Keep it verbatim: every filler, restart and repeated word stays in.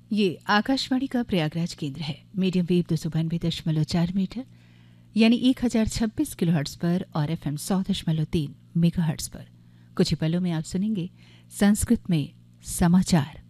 ये आकाशवाणी का प्रयागराज केंद्र है। मीडियम वेव दो सौ बानवे दशमलव चार मीटर यानी एक हजार छब्बीस किलो हर्ट्स पर और एफ एम सौ दशमलव तीन मेगा हर्ट्स पर। कुछ ही पलों में आप सुनेंगे संस्कृत में समाचार।